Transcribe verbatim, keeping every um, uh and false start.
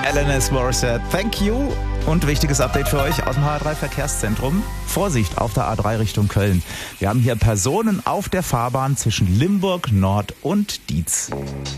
Alanis Morissette, thank you. Und wichtiges Update für euch aus dem H A drei Verkehrszentrum. Vorsicht auf der A drei Richtung Köln. Wir haben hier Personen auf der Fahrbahn zwischen Limburg Nord und Dietz.